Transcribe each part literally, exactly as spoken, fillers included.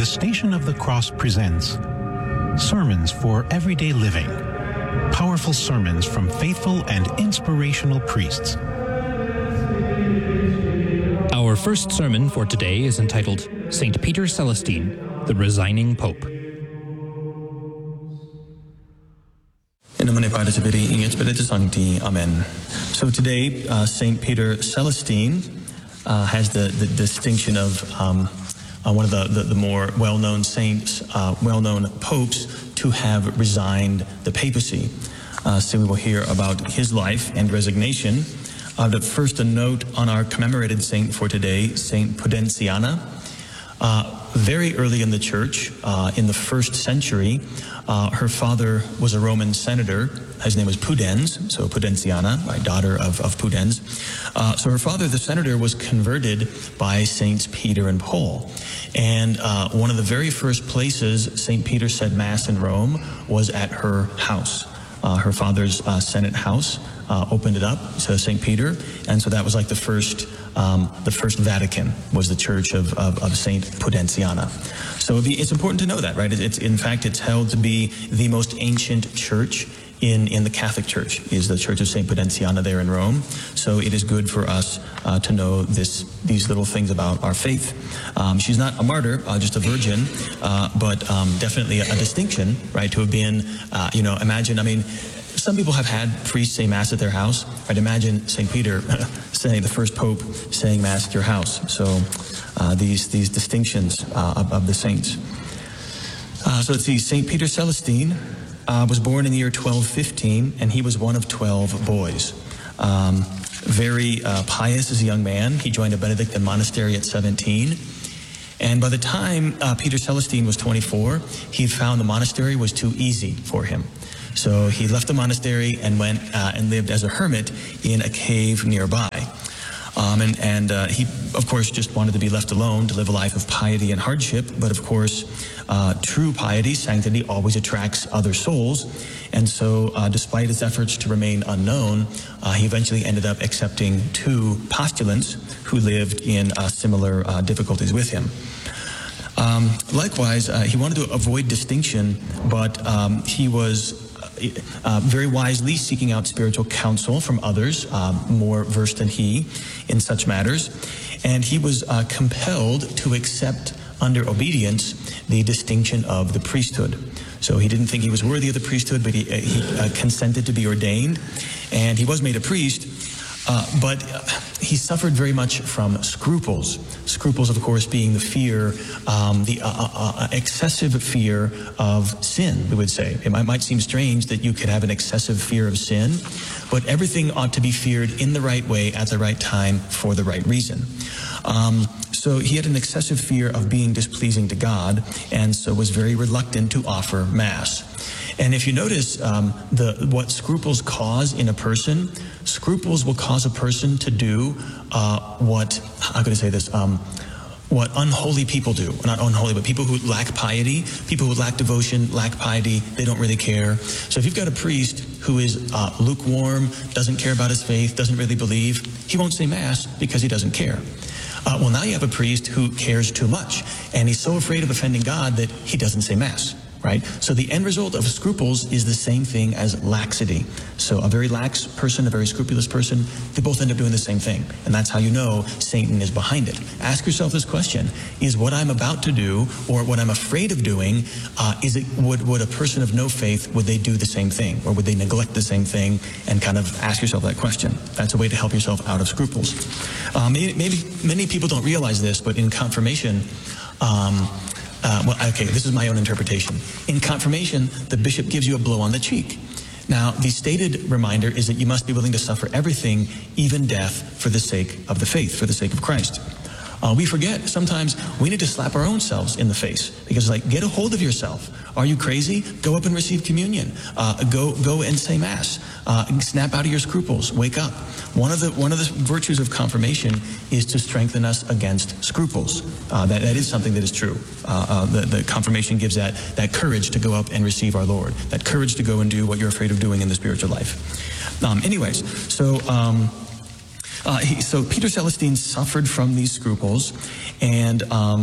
Station of the Cross presents Sermons for Everyday Living. Powerful sermons from faithful and inspirational priests. Our first sermon for today is entitled Saint Peter Celestine, the Resigning Pope. In nomine Patris et Filii et Spiritus Sancti. Amen. So today, uh, Saint Peter Celestine uh, has the, the distinction of um, uh, one of the, the, the more well-known saints, uh, well-known popes to have resigned the papacy. Uh, so we will hear about his life and resignation. Uh, but first, a note on our commemorated saint for today, Saint Pudentiana. Uh, very early in the church, uh, in the first century, uh, her father was a Roman senator. His name was Pudens, so Pudentiana, right, daughter of, of Pudens. Uh, so her father, the senator, was converted by Saints Peter and Paul. And uh, one of the very first places Saint Peter said Mass in Rome was at her house. Uh, her father's uh, Senate house uh, opened it up to Saint Peter, and so that was like the first, um, the first Vatican was the Church of, of, of Saint Pudentiana. So it'd be, it's important to know that, right? It's in fact it's held to be the most ancient church in in the Catholic Church is the Church of Saint Pudentiana there in Rome. So it is good for us uh, to know this these little things about our faith. Um, she's not a martyr, uh, just a virgin, uh, but um, definitely a, a distinction, right? To have been, uh, you know, imagine. I mean, some people have had priests say Mass at their house. Right? Imagine Saint Peter saying, the first Pope saying Mass at your house. So uh, these these distinctions uh, of, of the saints. Uh, so let's see, Saint Peter Celestine. Uh, was born in the year twelve fifteen, and he was one of twelve boys. Um, very uh, pious as a young man. He joined a Benedictine monastery at seventeen. And by the time uh, Peter Celestine was twenty-four, he found the monastery was too easy for him. So he left the monastery and went uh, and lived as a hermit in a cave nearby. Um, and and uh, he, of course, just wanted to be left alone to live a life of piety and hardship. But of course, uh, true piety, sanctity, always attracts other souls. And so, uh, despite his efforts to remain unknown, uh, he eventually ended up accepting two postulants who lived in uh, similar uh, difficulties with him. Um, likewise, uh, he wanted to avoid distinction, but um, he was Uh, very wisely seeking out spiritual counsel from others uh, more versed than he in such matters. And he was uh, compelled to accept under obedience the distinction of the priesthood. So he didn't think he was worthy of the priesthood, but he, uh, he uh, consented to be ordained. And he was made a priest, uh, but uh, he suffered very much from scruples. Scruples, of course, being the fear, um, the uh, uh, excessive fear of sin, we would say. It might, might seem strange that you could have an excessive fear of sin, but everything ought to be feared in the right way, at the right time, for the right reason. Um, so he had an excessive fear of being displeasing to God, and so was very reluctant to offer Mass. And if you notice um, the what scruples cause in a person, scruples will cause a person to do uh, what, how can I say this, um, what unholy people do. Not unholy, but people who lack piety, people who lack devotion, lack piety, they don't really care. So if you've got a priest who is uh, lukewarm, doesn't care about his faith, doesn't really believe, he won't say Mass because he doesn't care. Uh, well, now you have a priest who cares too much, and he's so afraid of offending God that he doesn't say Mass. Right? So the end result of scruples is the same thing as laxity. So a very lax person, a very scrupulous person, they both end up doing the same thing. And that's how you know Satan is behind it. Ask yourself this question: is what I'm about to do, or what I'm afraid of doing, uh, is it would, would a person of no faith, would they do the same thing? Or would they neglect the same thing? And kind of ask yourself that question. That's a way to help yourself out of scruples. Um, maybe many people don't realize this, but in confirmation, um, Uh, well, okay, this is my own interpretation. In confirmation, the bishop gives you a blow on the cheek. Now, the stated reminder is that you must be willing to suffer everything, even death, for the sake of the faith, for the sake of Christ. Uh, we forget, sometimes we need to slap our own selves in the face. Because, like, get a hold of yourself. Are you crazy? Go up and receive communion. Uh, go go and say Mass. Uh, snap out of your scruples. Wake up. One of the one of the virtues of confirmation is to strengthen us against scruples. Uh, that, that is something that is true. Uh, uh, the, the confirmation gives that, that courage to go up and receive our Lord. That courage to go and do what you're afraid of doing in the spiritual life. Um, anyways, so... Um, Uh, he, so Peter Celestine suffered from these scruples, and um,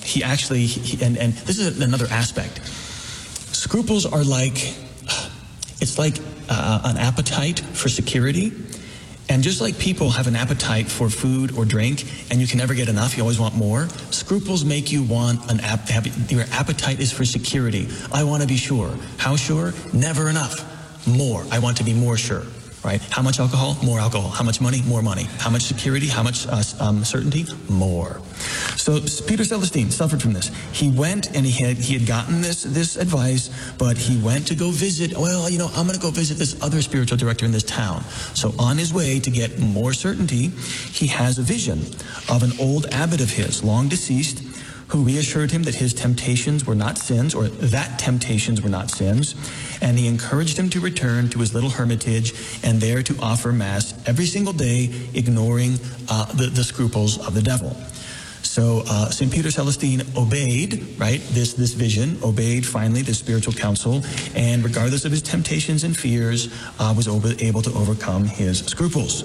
he actually, he, and, and this is another aspect. Scruples are like, it's like uh, an appetite for security. And just like people have an appetite for food or drink, and you can never get enough, you always want more, scruples make you want an app, your appetite is for security. I want to be sure. How sure? Never enough. More. I want to be more sure. Right? How much alcohol? More alcohol. How much money? More money. How much security? How much uh, um, certainty? More. So Peter Celestine suffered from this. He went and he had he had gotten this this advice, but he went to go visit. Well, you know, I'm going to go visit this other spiritual director in this town. So on his way to get more certainty, he has a vision of an old abbot of his, long deceased, who reassured him that his temptations were not sins, or that temptations were not sins, and he encouraged him to return to his little hermitage and there to offer Mass every single day, ignoring uh, the, the scruples of the devil. So uh, Saint Peter Celestine obeyed, right, this, this vision, obeyed finally the spiritual counsel, and regardless of his temptations and fears, uh, was able to overcome his scruples.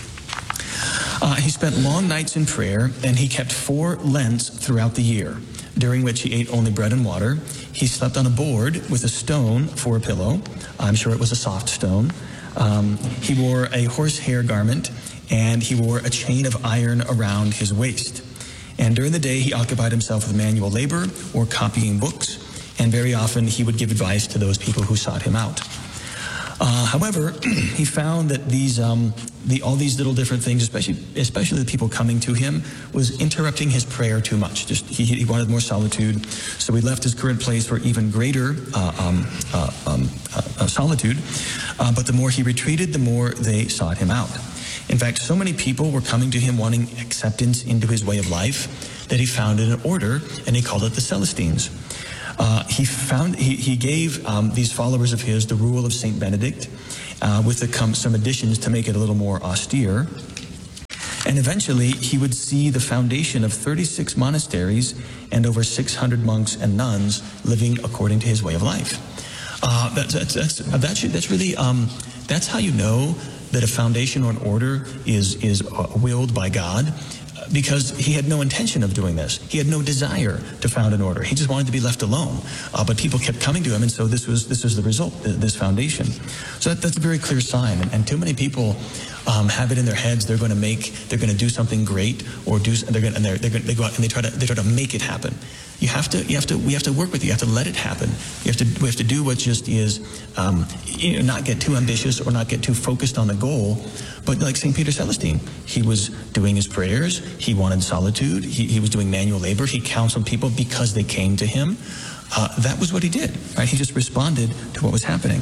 Uh, he spent long nights in prayer, and he kept four Lents throughout the year, during which he ate only bread and water. He slept on a board with a stone for a pillow. I'm sure it was a soft stone. Um, he wore a horsehair garment, and he wore a chain of iron around his waist. And during the day, he occupied himself with manual labor or copying books, and very often he would give advice to those people who sought him out. Uh, however, he found that these, um, the, all these little different things, especially, especially the people coming to him, was interrupting his prayer too much. Just he, he wanted more solitude, so he left his current place for even greater uh, um, uh, um, uh, solitude. Uh, but the more he retreated, the more they sought him out. In fact, so many people were coming to him wanting acceptance into his way of life that he founded an order, and he called it the Celestines. Uh, he found he, he gave um, these followers of his the rule of Saint Benedict, uh, with the, come, some additions to make it a little more austere. And eventually, he would see the foundation of thirty-six monasteries and over six hundred monks and nuns living according to his way of life. Uh, that's, that's, that's, that's, that's really um, that's how you know that a foundation or an order is is uh, willed by God. Because he had no intention of doing this. He had no desire to found an order. He just wanted to be left alone. Uh, but people kept coming to him, and so this was this was the result, this foundation. So that, that's a very clear sign. And, and too many people um, have it in their heads they're going to make, they're going to do something great, or do, they're going, and they're, they're going, they go out and they try to they try to make it happen. You have to, you have to, we have to work with it. You have to let it happen. You have to, we have to do what just is, um, you know, not get too ambitious or not get too focused on the goal. But like Saint Peter Celestine, he was doing his prayers. He wanted solitude. He, he was doing manual labor. He counseled people because they came to him. Uh, that was what he did, right? He just responded to what was happening.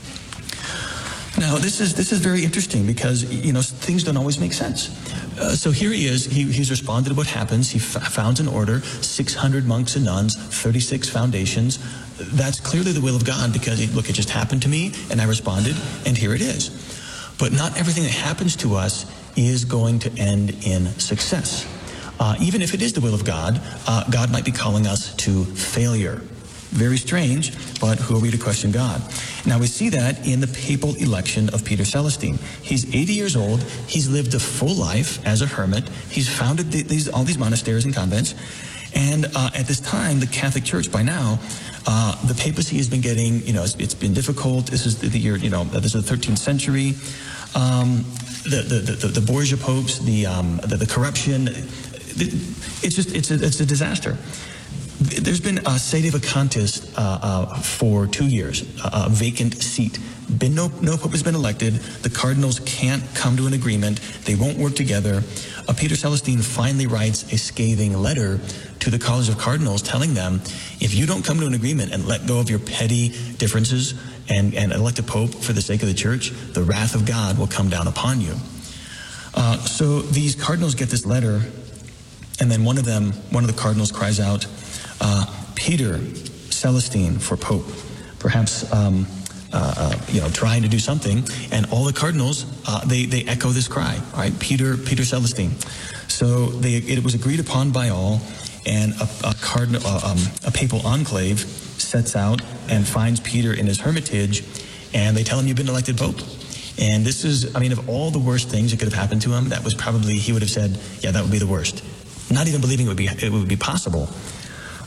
Now, this is this is very interesting because, you know, things don't always make sense. Uh, so here he is. He, he's responded to what happens. He f- founds an order, six hundred monks and nuns, thirty-six foundations. That's clearly the will of God because, it, look, it just happened to me, and I responded, and here it is. But not everything that happens to us is going to end in success. Uh, even if it is the will of God, uh, God might be calling us to failure. Very strange, but who are we to question God? Now we see that in the papal election of Peter Celestine. He's eighty years old. He's lived a full life as a hermit. He's founded the, these, all these monasteries and convents. And uh, at this time, the Catholic Church, by now, uh, the papacy has been getting, you know, it's, it's been difficult. This is the, the year, you know, this is the thirteenth century. Um, the, the, the, the Borgia popes, the, um, the, the corruption, it's just, it's a, it's a disaster. There's been a sede vacantis uh, uh, for two years, a, a vacant seat. Been no, no pope has been elected. The cardinals can't come to an agreement. They won't work together. Uh, Peter Celestine finally writes a scathing letter to the College of Cardinals telling them, if you don't come to an agreement and let go of your petty differences and, and elect a pope for the sake of the church, the wrath of God will come down upon you. Uh, so these cardinals get this letter, and then one of them, one of the cardinals cries out, Uh, Peter Celestine for Pope, perhaps um, uh, uh, you know, trying to do something, and all the cardinals uh, they they echo this cry, right? Peter Peter Celestine. So they, it was agreed upon by all, and a, a cardinal uh, um, a papal enclave sets out and finds Peter in his hermitage, and they tell him, you've been elected Pope. And this is, I mean, of all the worst things that could have happened to him, that was probably, he would have said, yeah, that would be the worst. Not even believing it would be it would be possible.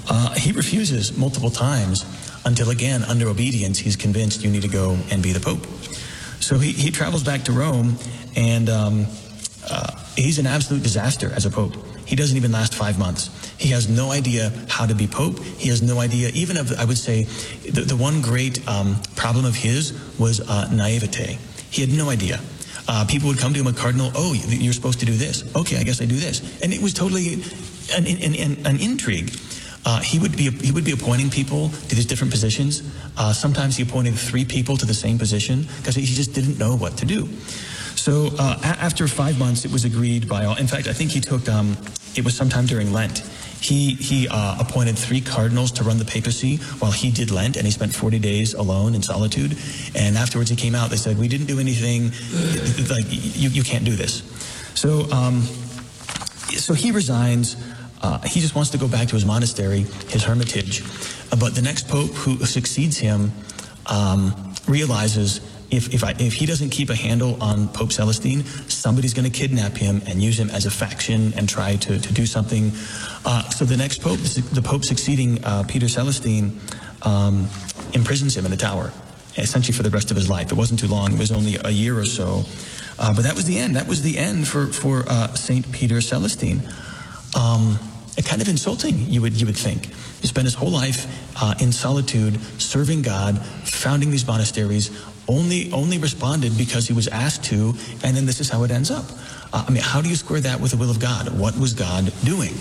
Uh, he refuses multiple times until, again, under obedience, he's convinced you need to go and be the Pope. So he, he travels back to Rome, and um, uh, he's an absolute disaster as a Pope. He doesn't even last five months. He has no idea how to be Pope. He has no idea, even of, I would say, the, the one great um, problem of his was uh, naivete. He had no idea. Uh, people would come to him, a cardinal, oh, you're supposed to do this. Okay, I guess I do this. And it was totally an, an, an, an intrigue. Uh, he would be he would be appointing people to these different positions. Uh, sometimes he appointed three people to the same position because he just didn't know what to do. So uh, a- after five months, it was agreed by all. In fact, I think he took, um, it was sometime during Lent, he he uh, appointed three cardinals to run the papacy while he did Lent, and he spent forty days alone in solitude. And afterwards he came out, they said, we didn't do anything, like, you, you can't do this. So, um, so he resigns. Uh, he just wants to go back to his monastery, his hermitage. Uh, but the next pope who succeeds him um, realizes if if, I, if he doesn't keep a handle on Pope Celestine, somebody's going to kidnap him and use him as a faction and try to, to do something. Uh, so the next pope, the pope succeeding uh, Peter Celestine, um, imprisons him in a tower, essentially for the rest of his life. It wasn't too long. It was only a year or so. Uh, but that was the end. That was the end for, for uh, Saint Peter Celestine. Um, kind of insulting, you would you would think. He spent his whole life uh, in solitude, serving God, founding these monasteries, only only responded because he was asked to, and then this is how it ends up. Uh, I mean, how do you square that with the will of God? What was God doing?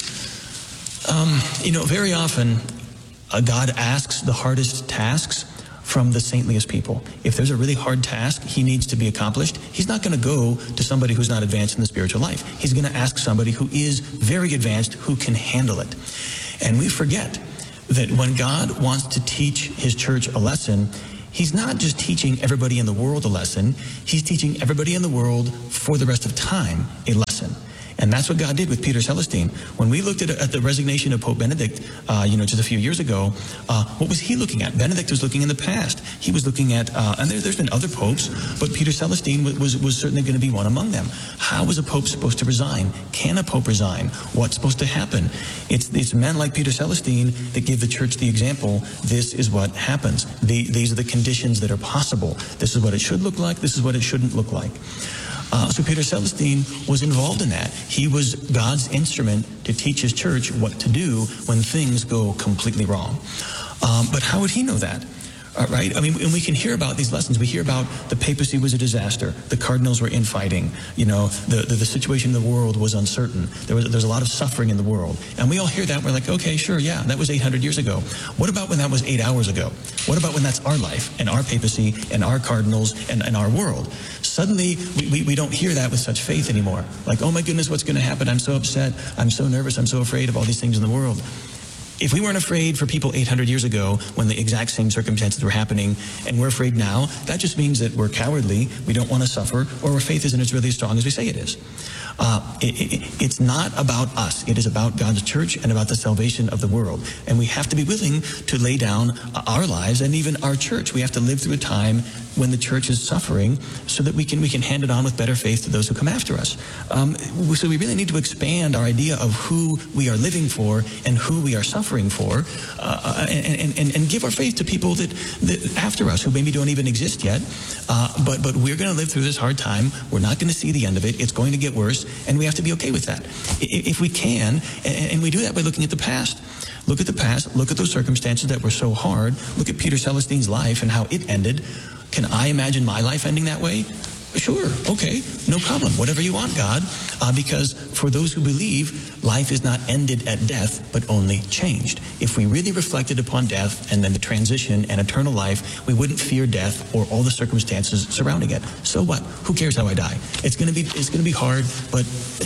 Um, you know, very often, uh, God asks the hardest tasks from the saintliest people. If there's a really hard task he needs to be accomplished, he's not going to go to somebody who's not advanced in the spiritual life. He's going to ask somebody who is very advanced, who can handle it. And we forget that when God wants to teach his church a lesson, he's not just teaching everybody in the world a lesson, he's teaching everybody in the world for the rest of time a lesson. And that's what God did with Peter Celestine. When we looked at, at the resignation of Pope Benedict, uh, you know, just a few years ago, uh, what was he looking at? Benedict was looking in the past. He was looking at, uh, and there, there's been other popes, but Peter Celestine was, was, was certainly going to be one among them. How is a pope supposed to resign? Can a pope resign? What's supposed to happen? It's, it's men like Peter Celestine that give the church the example. This is what happens. The, these are the conditions that are possible. This is what it should look like. This is what it shouldn't look like. Uh, so Peter Celestine was involved in that. He was God's instrument to teach his church what to do when things go completely wrong. Um, but how would he know that? Uh, right? I mean, and we can hear about these lessons. We hear about the papacy was a disaster. The cardinals were infighting. You know, the, the, the situation in the world was uncertain. There was, there was a lot of suffering in the world. And we all hear that. We're like, okay, sure, yeah, that was eight hundred years ago. What about when that was eight hours ago? What about when that's our life and our papacy and our cardinals and, and our world? Suddenly, we, we, we don't hear that with such faith anymore. Like, oh my goodness, what's going to happen? I'm so upset. I'm so nervous. I'm so afraid of all these things in the world. If we weren't afraid for people eight hundred years ago when the exact same circumstances were happening, and we're afraid now, that just means that we're cowardly, we don't want to suffer, or our faith isn't as really as strong as we say it is. Uh, it, it, it's not about us. It is about God's church and about the salvation of the world. And we have to be willing to lay down our lives and even our church. We have to live through a time when the church is suffering so that we can we can hand it on with better faith to those who come after us. Um, so we really need to expand our idea of who we are living for and who we are suffering for, uh, and, and, and give our faith to people that, that after us who maybe don't even exist yet. Uh, but, but we're going to live through this hard time. We're not going to see the end of it. It's going to get worse, and we have to be okay with that. If we can, and we do that by looking at the past. Look at the past. Look at those circumstances that were so hard. Look at Peter Celestine's life and how it ended. Can I imagine my life ending that way? Sure, okay, no problem. Whatever you want, God. Uh, because for those who believe, life is not ended at death, but only changed. If we really reflected upon death and then the transition and eternal life, we wouldn't fear death or all the circumstances surrounding it. So what? Who cares how I die? It's going to be it's going to be hard, but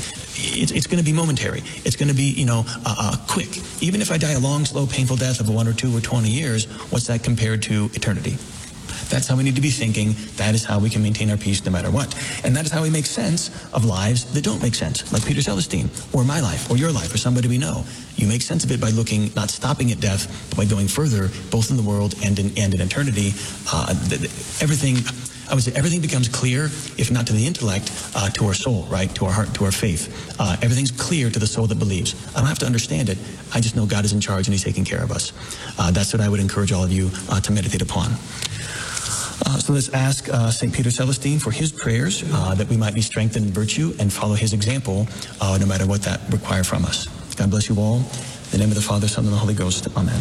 it's, it's going to be momentary. It's going to be, you know, uh, uh, quick. Even if I die a long, slow, painful death of one or two or twenty years, what's that compared to eternity? That's how we need to be thinking. That is how we can maintain our peace no matter what. And that is how we make sense of lives that don't make sense, like Peter Celestine, or my life, or your life, or somebody we know. You make sense of it by looking, not stopping at death, but by going further, both in the world and in, and in eternity. Uh, th- th- everything... I would say everything becomes clear, if not to the intellect, uh, to our soul, right? To our heart, to our faith. Uh, everything's clear to the soul that believes. I don't have to understand it. I just know God is in charge and he's taking care of us. Uh, that's what I would encourage all of you uh, to meditate upon. Uh, so let's ask uh, Saint Peter Celestine for his prayers, uh, that we might be strengthened in virtue and follow his example, uh, no matter what that requires from us. God bless you all. In the name of the Father, Son, and the Holy Ghost. Amen.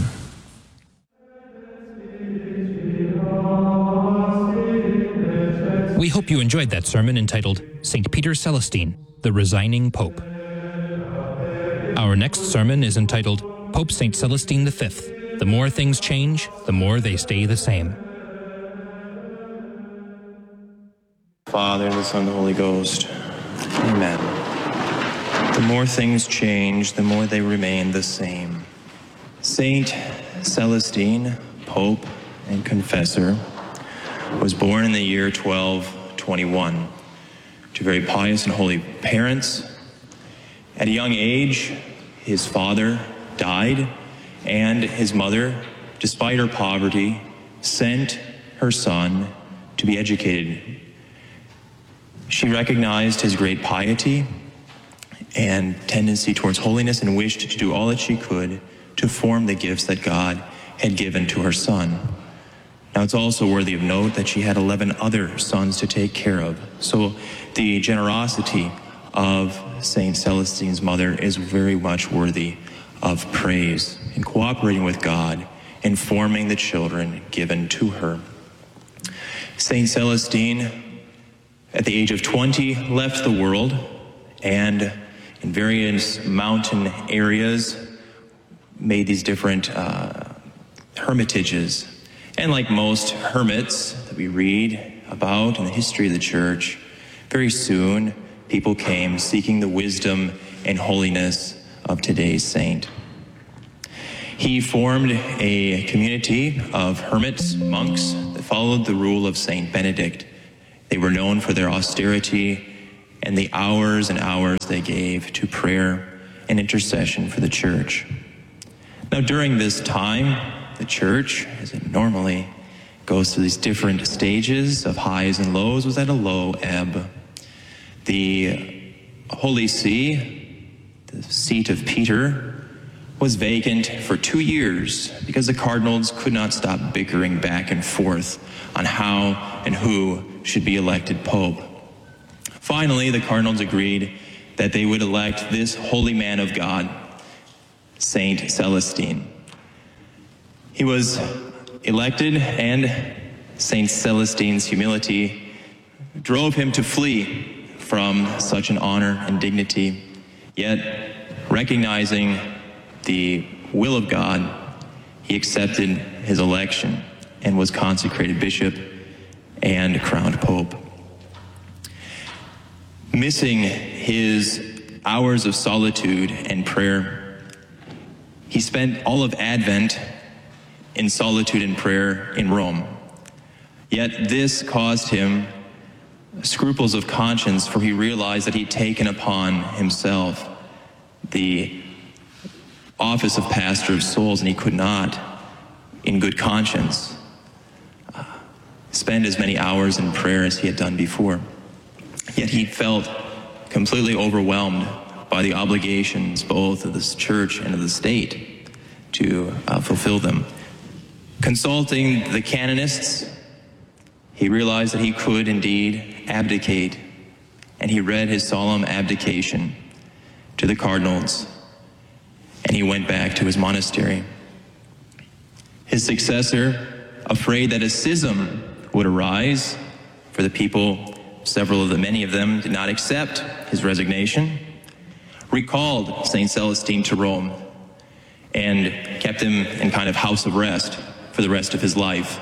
We hope you enjoyed that sermon entitled Saint Peter Celestine, the Resigning Pope. Our next sermon is entitled Pope Saint Celestine the Fifth. The more things change, the more they stay the same. Father, and the Son, and the Holy Ghost. Amen. The more things change, the more they remain the same. Saint Celestine, Pope and Confessor, was born in the year twelve twenty-one to very pious and holy parents. At a young age, his father died, and his mother, despite her poverty, sent her son to be educated. She recognized his great piety and tendency towards holiness and wished to do all that she could to form the gifts that God had given to her son. Now, it's also worthy of note that she had eleven other sons to take care of. So the generosity of Saint Celestine's mother is very much worthy of praise in cooperating with God in forming the children given to her. Saint Celestine, at the age of twenty, left the world and in various mountain areas made these different uh, hermitages. And like most hermits that we read about in the history of the church, very soon people came seeking the wisdom and holiness of today's saint. He formed a community of hermits, monks, that followed the rule of Saint Benedict. They were known for their austerity and the hours and hours they gave to prayer and intercession for the church. Now, during this time, the church, as it normally goes through these different stages of highs and lows, was at a low ebb. The Holy See, the seat of Peter, was vacant for two years because the cardinals could not stop bickering back and forth on how and who should be elected pope. Finally, the cardinals agreed that they would elect this holy man of God, Saint Celestine. He was elected, and Saint Celestine's humility drove him to flee from such an honor and dignity. Yet, recognizing the will of God, he accepted his election and was consecrated bishop and crowned pope. Missing his hours of solitude and prayer, he spent all of Advent in solitude and prayer in Rome. Yet this caused him scruples of conscience, for he realized that he'd taken upon himself the office of pastor of souls, and he could not, in good conscience, uh, spend as many hours in prayer as he had done before. Yet he felt completely overwhelmed by the obligations both of this church and of the state to uh, fulfill them. Consulting the canonists, he realized that he could indeed abdicate, and he read his solemn abdication to the cardinals, and he went back to his monastery. His successor, afraid that a schism would arise for the people, several of the many of them did not accept his resignation, recalled Saint Celestine to Rome and kept him in kind of house of rest for the rest of his life.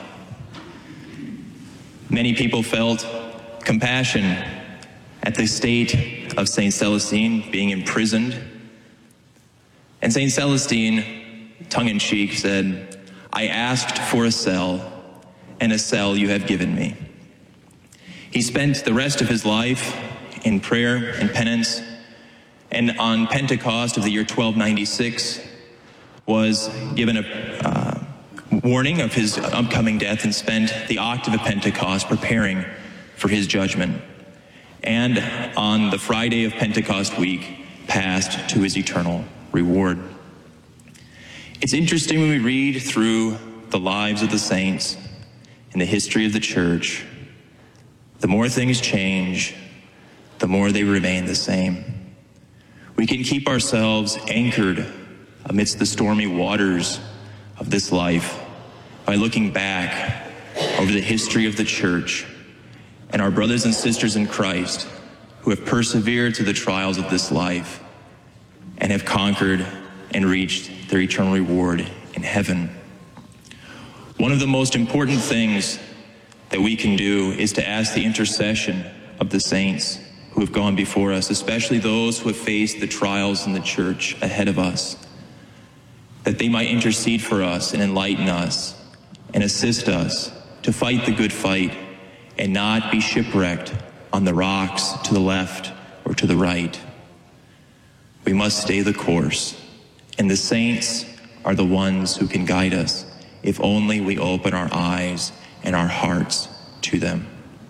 Many people felt compassion at the state of Saint Celestine being imprisoned. And Saint Celestine, tongue-in-cheek, said, "I asked for a cell, and a cell you have given me." He spent the rest of his life in prayer and penance, and on Pentecost of the year twelve ninety-six was given a uh, warning of his upcoming death and spent the octave of Pentecost preparing for his judgment. And on the Friday of Pentecost week, passed to his eternal reward. It's interesting when we read through the lives of the saints and the history of the church, the more things change, the more they remain the same. We can keep ourselves anchored amidst the stormy waters of this life by looking back over the history of the church and our brothers and sisters in Christ who have persevered through the trials of this life and have conquered and reached their eternal reward in heaven. One of the most important things that we can do is to ask the intercession of the saints who have gone before us, especially those who have faced the trials in the church ahead of us, that they might intercede for us and enlighten us and assist us to fight the good fight and not be shipwrecked on the rocks to the left or to the right. We must stay the course, and the saints are the ones who can guide us if only we open our eyes and our hearts to them.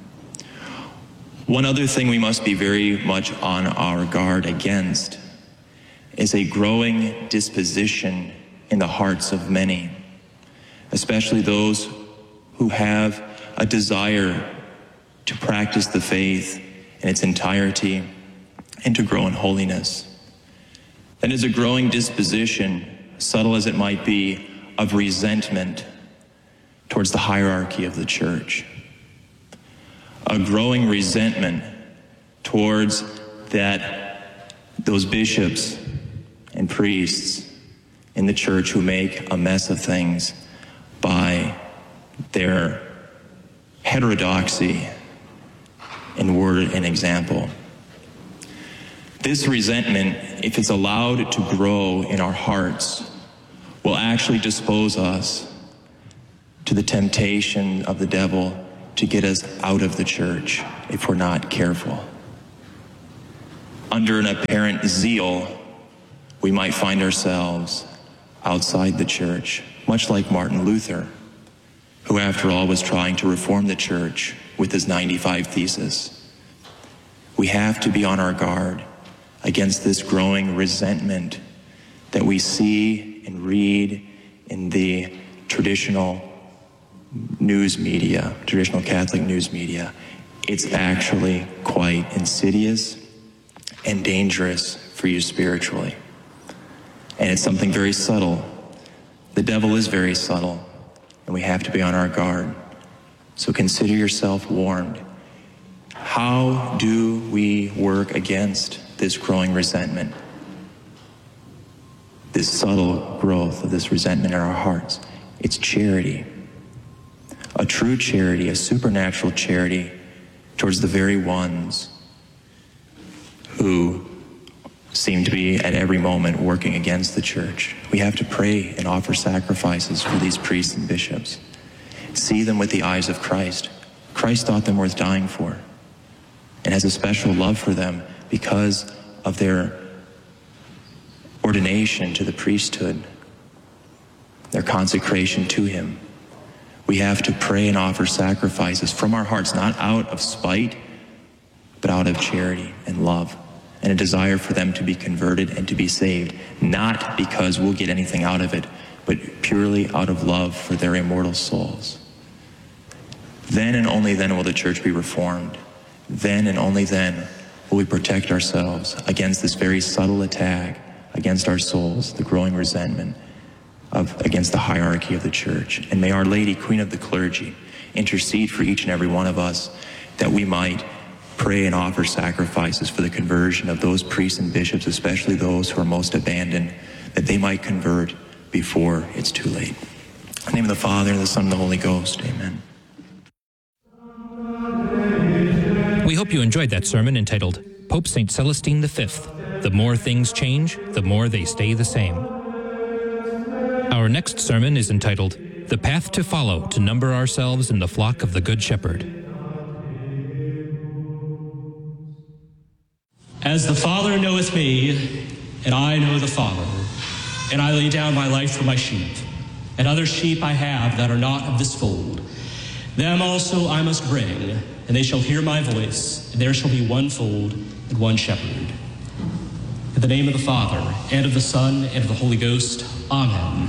One other thing we must be very much on our guard against is a growing disposition in the hearts of many, especially those who have a desire to practice the faith in its entirety and to grow in holiness. That is a growing disposition, subtle as it might be, of resentment towards the hierarchy of the church. A growing resentment towards that those bishops and priests in the church who make a mess of things by their heterodoxy in word and example. This resentment, if it's allowed to grow in our hearts, will actually dispose us to the temptation of the devil to get us out of the church if we're not careful. Under an apparent zeal, we might find ourselves outside the church, much like Martin Luther, who after all was trying to reform the church with his ninety-five Theses. We have to be on our guard against this growing resentment that we see and read in the traditional news media, traditional Catholic news media. It's actually quite insidious and dangerous for you spiritually. And it's something very subtle. The devil is very subtle, and we have to be on our guard. So consider yourself warned. How do we work against this growing resentment? This subtle growth of this resentment in our hearts. It's charity. A true charity, a supernatural charity towards the very ones who seem to be at every moment working against the church. We have to pray and offer sacrifices for these priests and bishops. See them with the eyes of Christ. Christ thought them worth dying for and has a special love for them because of their ordination to the priesthood, their consecration to him. We have to pray and offer sacrifices from our hearts, not out of spite, but out of charity and love and a desire for them to be converted and to be saved, not because we'll get anything out of it, but purely out of love for their immortal souls. Then and only then will the church be reformed. Then and only then will we protect ourselves against this very subtle attack against our souls, the growing resentment of against the hierarchy of the church. And may Our Lady, Queen of the Clergy, intercede for each and every one of us that we might pray and offer sacrifices for the conversion of those priests and bishops, especially those who are most abandoned, that they might convert before it's too late. In the name of the Father, and the Son, and the Holy Ghost. Amen. We hope you enjoyed that sermon entitled Pope Saint Celestine the Fifth, The More Things Change, the More They Stay the Same. Our next sermon is entitled The Path to Follow to Number Ourselves in the Flock of the Good Shepherd. As the Father knoweth me, and I know the Father, and I lay down my life for my sheep. and other sheep I have that are not of this fold. Them also I must bring, and they shall hear my voice, and there shall be one fold and one shepherd. In the name of the Father, and of the Son, and of the Holy Ghost, Amen.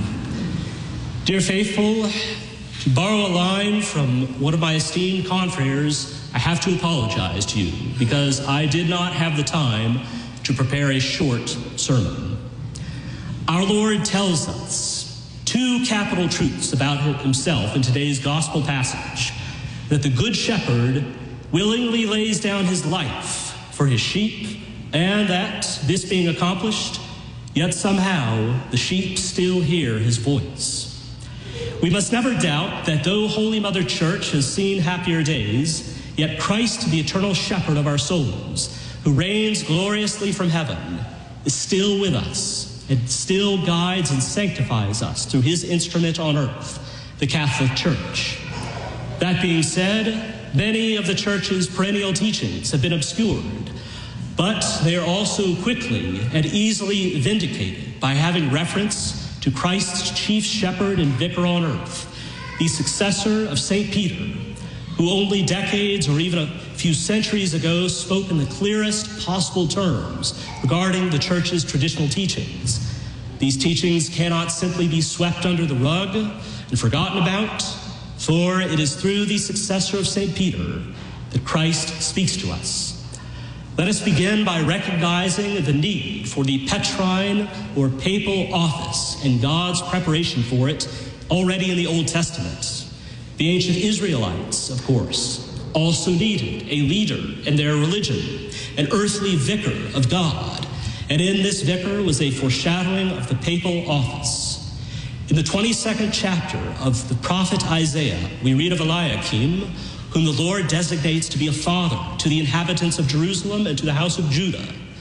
Dear faithful, to borrow a line from one of my esteemed confreres, I have to apologize to you because I did not have the time to prepare a short sermon. Our Lord tells us two capital truths about himself in today's gospel passage: that the Good Shepherd willingly lays down his life for his sheep, and that, this being accomplished, yet somehow the sheep still hear his voice. We must never doubt that though Holy Mother Church has seen happier days, yet Christ, the eternal shepherd of our souls, who reigns gloriously from heaven, is still with us and still guides and sanctifies us through his instrument on earth, the Catholic Church. That being said, many of the Church's perennial teachings have been obscured, but they are also quickly and easily vindicated by having reference to Christ's chief shepherd and vicar on earth, the successor of Saint Peter, who only decades or even a few centuries ago spoke in the clearest possible terms regarding the Church's traditional teachings. These teachings cannot simply be swept under the rug and forgotten about, for it is through the successor of Saint Peter that Christ speaks to us. Let us begin by recognizing the need for the Petrine or papal office and God's preparation for it already in the Old Testament. The ancient Israelites, of course, also needed a leader in their religion, an earthly vicar of God, and in this vicar was a foreshadowing of the papal office. In the twenty-second chapter of the prophet Isaiah, we read of Eliakim, whom the Lord designates to be a father to the inhabitants of Jerusalem and to the house of Judah.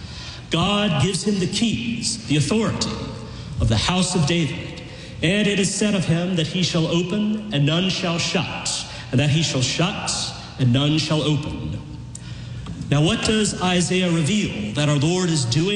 God gives him the keys, the authority of the house of David. And it is said of him that he shall open and none shall shut, and that he shall shut and none shall open. Now what does Isaiah reveal that our Lord is doing?